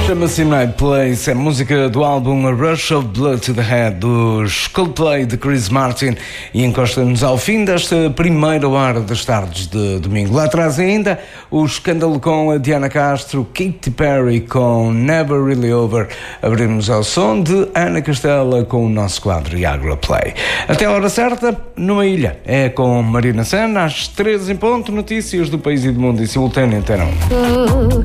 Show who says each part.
Speaker 1: Chama-se Night Place, é música do álbum A Rush of Blood to the Head dos Coldplay de Chris Martin e encosta-nos ao fim desta primeira hora das tardes de domingo. Lá atrás ainda o escândalo com a Diana Castro, Katy Perry com Never Really Over. Abrimos ao som de Ana Castela com o nosso quadro Iagra Play. Até a hora certa, numa ilha, é com Marina Senna, às 13 em ponto, notícias do país e do mundo em simultâneo. Até não.